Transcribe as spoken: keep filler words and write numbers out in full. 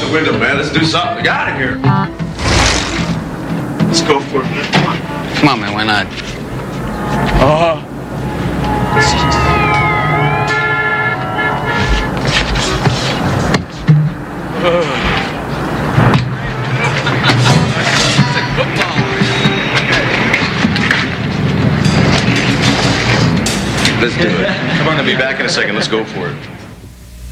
the window, man. Let's do something. Get out of here. Let's go for it, man. Come on. Come on, man. Why not? Uh-huh. Let's do it. Come on, I'll be back in a second. Let's go for it.